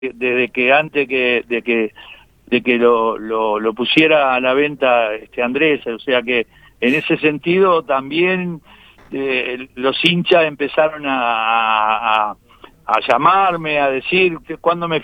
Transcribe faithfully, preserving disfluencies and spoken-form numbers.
desde que antes que de que de que lo, lo, lo pusiera a la venta este Andrés, o sea que en ese sentido también eh, los hinchas empezaron a, a, a llamarme, a decir que cuándo me